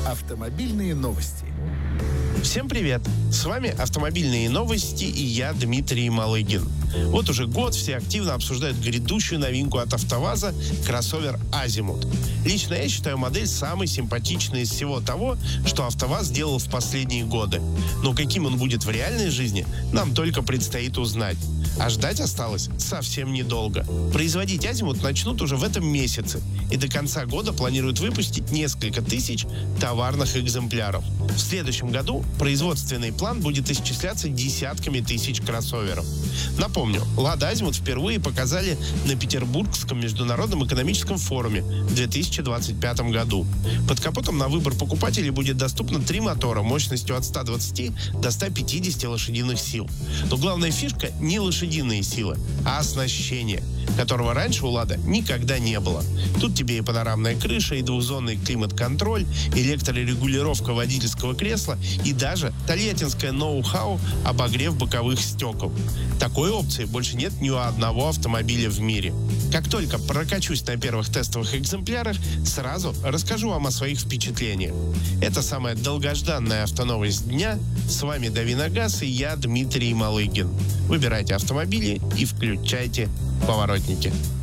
Автомобильные новости. Всем привет! С вами «Автомобильные новости» и я, Дмитрий Малыгин. Вот уже год все активно обсуждают грядущую новинку от АвтоВАЗа – кроссовер «Азимут». Лично я считаю модель самой симпатичной из всего того, что АвтоВАЗ делал в последние годы. Но каким он будет в реальной жизни, нам только предстоит узнать. А ждать осталось совсем недолго. Производить «Азимут» начнут уже в этом месяце, и до конца года планируют выпустить несколько тысяч товарных экземпляров. В следующем году производственный план будет исчисляться десятками тысяч кроссоверов. Напомню, «Лада Азимут» впервые показали на Петербургском международном экономическом форуме в 2025 году. Под капотом на выбор покупателей будет доступно 3 мотора мощностью от 120 до 150 лошадиных сил. Но главная фишка не лошадиные силы, а оснащение, которого раньше у «Лада» никогда не было. Тут тебе и панорамная крыша, и двухзонный климат-контроль, электрорегулировка водительского кресла и даже тольяттинское ноу-хау обогрев боковых стекол. Такой опции больше нет ни у одного автомобиля в мире. Как только прокачусь на первых тестовых экземплярах, сразу расскажу вам о своих впечатлениях. Это самая долгожданная автоновость дня. С вами «Дави на газ» и я, Дмитрий Малыгин. Выбирайте автомобили и включайте поворотники.